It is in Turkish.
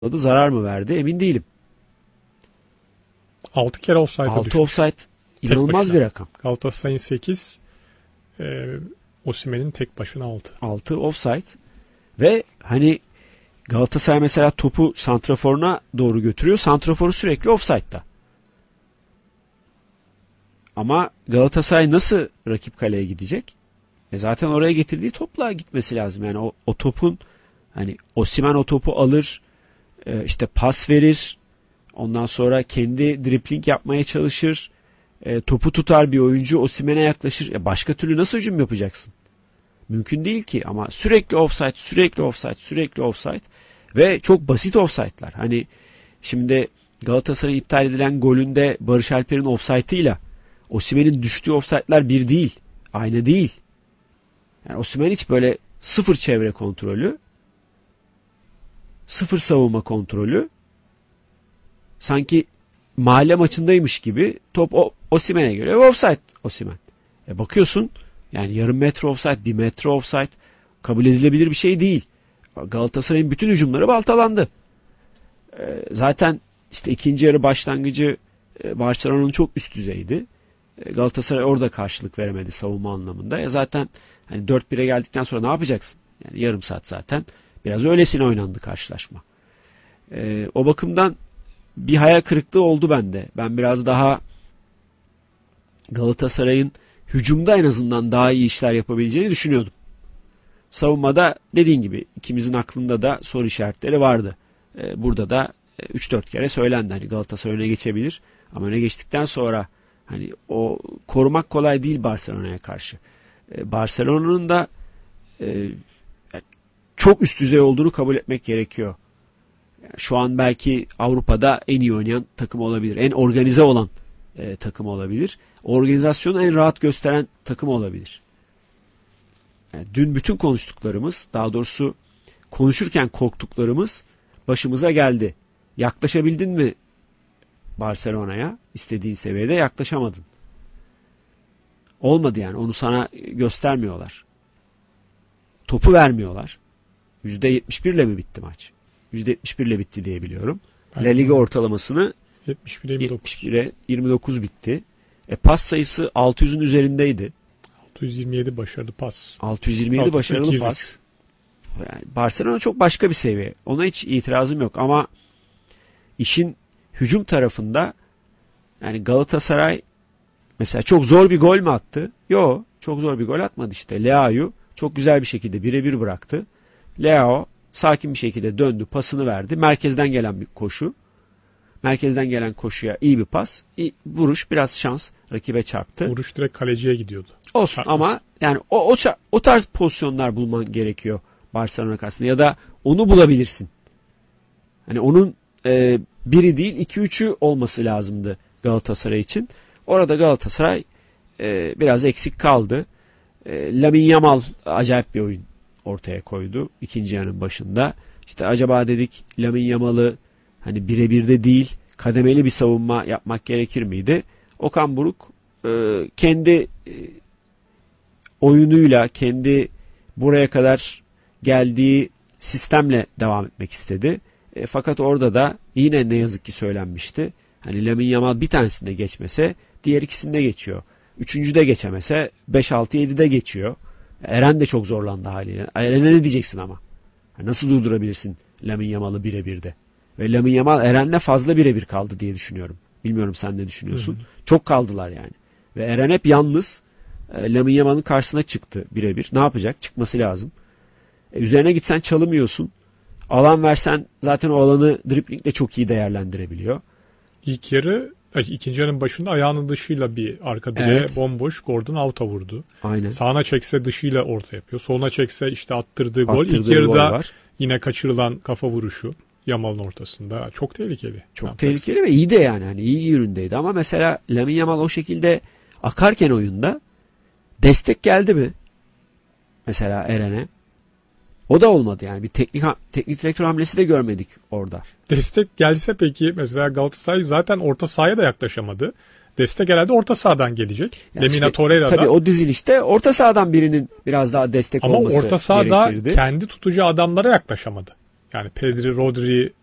zarar mı verdi emin değilim. 6 kere offside'a 6 düşmüş. offside inanılmaz bir rakam. Galatasaray'ın 8, Osimhen'in tek başına 6. 6 offside ve hani Galatasaray mesela topu santraforuna doğru götürüyor. Santraforu sürekli offside'da. Ama Galatasaray nasıl rakip kaleye gidecek? Zaten oraya getirdiği topla gitmesi lazım. Yani o topun hani Osimhen o topu alır, işte pas verir. Ondan sonra kendi dribling yapmaya çalışır. Topu tutar bir oyuncu Osimhen'e yaklaşır. Başka türlü nasıl hücum yapacaksın? Mümkün değil ki ama sürekli offside, sürekli offside, sürekli offside ve çok basit offside'lar. Hani şimdi Galatasaray'ın iptal edilen golünde Barış Alper'in offside'ıyla Osimhen'in düştüğü offside'lar bir değil. Aynı değil. Yani Osimhen hiç böyle sıfır çevre kontrolü, sıfır savunma kontrolü, sanki mahalle maçındaymış gibi top Osimhen'e geliyor ve offside Osimhen. Bakıyorsun yani yarım metre offside, 1 metre offside kabul edilebilir bir şey değil. Galatasaray'ın bütün hücumları baltalandı. Zaten işte ikinci yarı başlangıcı Barcelona'nın çok üst düzeydi. Galatasaray orada karşılık veremedi savunma anlamında. Zaten hani 4-1'e geldikten sonra ne yapacaksın? Yani yarım saat zaten biraz öylesine oynandı karşılaşma. O bakımdan bir hayal kırıklığı oldu bende. Ben biraz daha Galatasaray'ın hücumda en azından daha iyi işler yapabileceğini düşünüyordum. Savunmada dediğin gibi ikimizin aklında da soru işaretleri vardı. Burada da 3-4 kere söylendi. Hani Galatasaray öne geçebilir ama öne geçtikten sonra hani o korumak kolay değil Barcelona'ya karşı. Barcelona'nın da çok üst düzey olduğunu kabul etmek gerekiyor. Şu an belki Avrupa'da en iyi oynayan takım olabilir. En organize olan takım olabilir. Organizasyonu en rahat gösteren takım olabilir. Yani dün bütün konuştuklarımız, daha doğrusu konuşurken korktuklarımız başımıza geldi. Yaklaşabildin mi Barcelona'ya? İstediğin seviyede yaklaşamadın. Olmadı yani. Onu sana göstermiyorlar. Topu vermiyorlar. %71 ile mi bitti maç? %71 ile bitti diye biliyorum. La Liga ortalamasını 71'e 29 bitti. Pas sayısı 600'ün üzerindeydi. 627 başarılı pas. 627 başarılı pas. Yani Barcelona çok başka bir seviye. Ona hiç itirazım yok ama işin hücum tarafında yani Galatasaray mesela çok zor bir gol mü attı? Yok, çok zor bir gol atmadı işte. Leao'yu çok güzel bir şekilde birebir bıraktı. Leao sakin bir şekilde döndü, pasını verdi. Merkezden gelen bir koşu. Merkezden gelen koşuya iyi bir pas. Vuruş, biraz şans rakibe çarptı. Vuruş direkt kaleciye gidiyordu. Olsun çarpması. Ama yani o tarz pozisyonlar bulman gerekiyor Barcelona karşısında ya da onu bulabilirsin. Hani onun biri değil 2-3'ü olması lazımdı Galatasaray için. Orada Galatasaray biraz eksik kaldı. Lamine Yamal acayip bir oyun ortaya koydu ikinci yarının başında. İşte acaba dedik Lamine Yamal'ı hani birebir de değil kademeli bir savunma yapmak gerekir miydi? Okan Buruk kendi oyunuyla, kendi buraya kadar geldiği sistemle devam etmek istedi. Fakat orada da yine ne yazık ki söylenmişti. Hani Lamine Yamal bir tanesinde geçmese diğer ikisinde geçiyor. Üçüncüde geçemese 5-6-7'de geçiyor. Eren de çok zorlandı haliyle. Eren'e ne diyeceksin ama? Nasıl durdurabilirsin Lamine Yamal'ı birebirde? Ve Lamine Yamal Eren'le fazla birebir kaldı diye düşünüyorum. Bilmiyorum sen ne düşünüyorsun? Çok kaldılar yani. Ve Eren hep yalnız Lamine Yamal'ın karşısına çıktı birebir. Ne yapacak? Çıkması lazım. Üzerine gitsen çalımıyorsun. Alan versen zaten o alanı driblingle çok iyi değerlendirebiliyor. İkinci yarının başında ayağının dışıyla bir arka direğe bomboş Gordon out'a vurdu. Aynen. Sağına çekse dışıyla orta yapıyor. Soluna çekse işte attırdığı gol. İlk yarıda yine kaçırılan kafa vuruşu Yamal'ın ortasında. Çok tehlikeli. Çok tehlikeli ve iyi de yani. Hani iyi yönündeydi ama mesela Lamine Yamal o şekilde akarken oyunda destek geldi mi? Mesela Eren'e. O da olmadı yani. Bir teknik direktör hamlesi de görmedik orada. Destek gelse peki mesela Galatasaray zaten orta sahaya da yaklaşamadı. Destek herhalde orta sahadan gelecek. Yani Lemina işte, Torreira'da. Tabii o dizilişte orta sahadan birinin biraz daha destek olması gerekirdi. Ama orta sahada kendi tutucu adamlara yaklaşamadı. Yani Pedri, Rodri